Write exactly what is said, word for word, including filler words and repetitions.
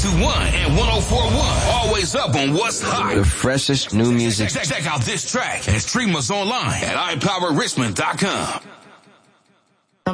two one and one oh four one. Always up on what's hot. The freshest new music. Check, check out this track and stream us online at i power richmond dot com.